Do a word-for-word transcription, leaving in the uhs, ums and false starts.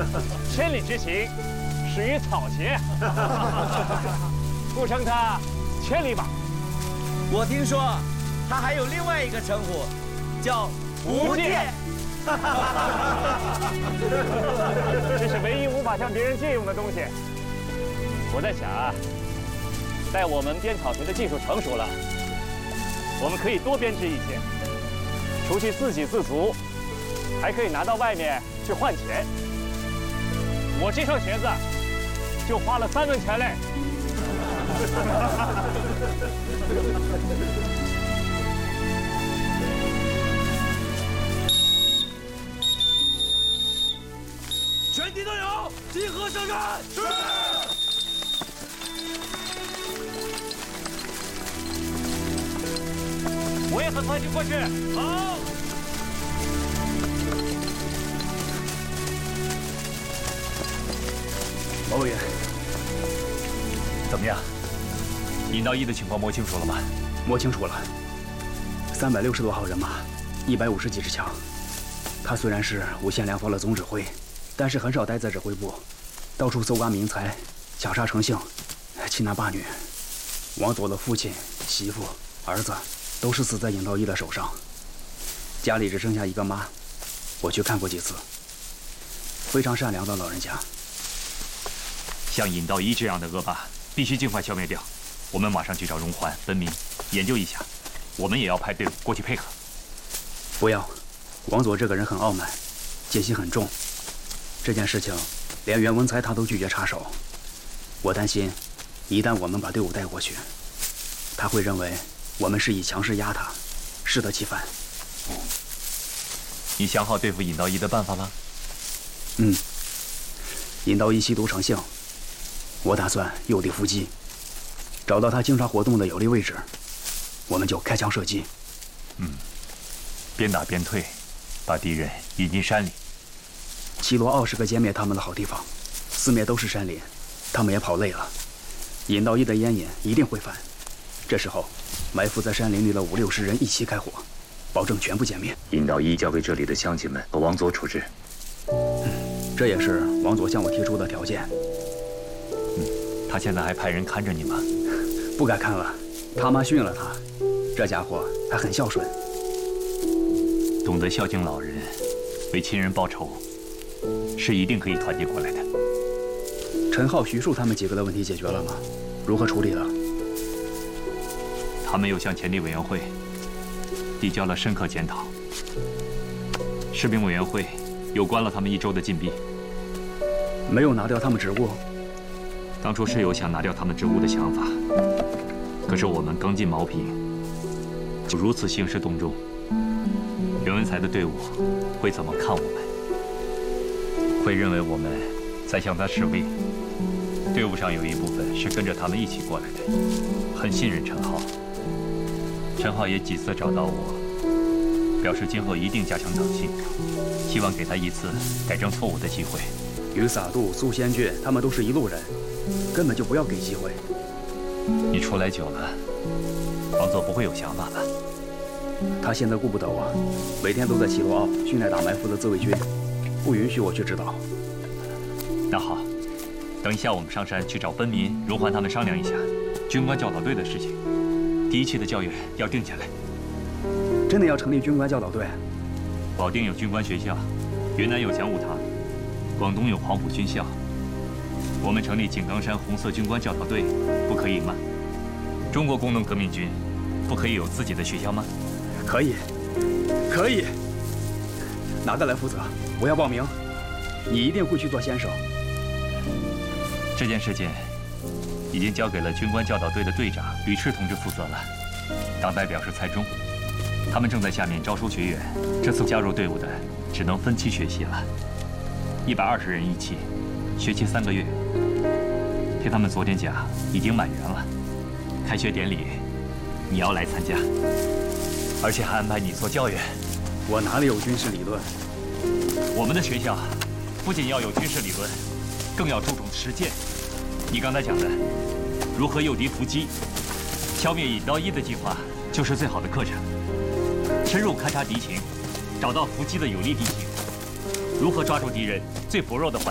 千里之行，始于草鞋，故称他千里马。 我听说他还有另外一个称呼，叫无界。 这是唯一无法向别人借用的东西。我在想啊，待我们编草鞋的技术成熟了，我们可以多编织一些，除去自给自足，还可以拿到外面去换钱。我这双鞋子就花了三文钱嘞。 全体队友集合上阵！是。 我也和团军过去。 好。 毛委员，怎么样？尹道一的情况摸清楚了吗？摸清楚了。三百六十多号人马，一百五十几支枪。他虽然是无限良方的总指挥，但是很少待在指挥部，到处搜刮民财，抢杀成性，欺男霸女。王佐的父亲、媳妇、儿子都是死在尹道一的手上，家里只剩下一个妈。我去看过几次，非常善良的老人家。 像尹道一这样的恶霸，必须尽快消灭掉。我们马上去找荣环、分明研究一下，我们也要派队伍过去配合。 不要，王佐这个人很傲慢，戒心很重。这件事情，连袁文才他都拒绝插手。我担心，一旦我们把队伍带过去，他会认为我们是以强势压他，适得其反。 你想好对付尹道一的办法了？ 嗯，尹道一吸毒成性，我打算诱敌伏击，找到他经常活动的有利位置，我们就开枪射击。 嗯，边打边退，把敌人引进山里。 齐罗奥是个歼灭他们的好地方，四面都是山林，他们也跑累了。尹道一的烟瘾一定会犯，这时候埋伏在山林里的五六十人一起开火，保证全部歼灭。 尹道一交给这里的乡亲们和王佐处置。 嗯，这也是王佐向我提出的条件。 嗯，他现在还派人看着你吗？ 不敢看了，他妈训了他。这家伙还很孝顺， 懂得孝敬老人，为亲人报仇，是一定可以团结过来的。 陈浩、徐庶他们几个的问题解决了吗？如何处理的？ 他们又向前地委员会递交了深刻检讨。士兵委员会又关了他们一周的禁闭。 没有拿掉他们职务。 当初是有想拿掉他们职务的想法，可是我们刚进茅坪，就如此兴师动众，袁文才的队伍会怎么看我们？会认为我们在向他示威。队伍上有一部分是跟着他们一起过来的，很信任陈浩。陈浩也几次找到我，表示今后一定加强党性，希望给他一次改正错误的机会。 于撒杜、苏先俊他们都是一路人，根本就不要给机会。 你出来久了，王佐不会有想法吧？ 他现在顾不得我，每天都在齐罗奥训练打埋伏的自卫军，不允许我去指导。 那好，等一下我们上山去找分民、荣环他们商量一下军官教导队的事情。第一期的教员要定下来。 真的要成立军官教导队？ 保定有军官学校，云南有讲武堂，广东有黄埔军校。我们成立井冈山红色军官教导队，不可以吗？中国工农革命军不可以有自己的学校吗？ 可以，可以。哪个来负责？我要报名。你一定会去做先生。 这件事情已经交给了军官教导队的队长吕赤同志负责了。党代表是蔡忠，他们正在下面招收学员。这次加入队伍的只能分期学习了，一百二十人一期，学期三个月。听他们昨天讲，已经满员了。开学典礼你要来参加，而且还安排你做教员。 我哪里有军事理论？ 我们的学校不仅要有军事理论，更要注重实践。你刚才讲的如何诱敌伏击、消灭尹道一的计划，就是最好的课程。深入勘察敌情，找到伏击的有利地形，如何抓住敌人最薄弱的环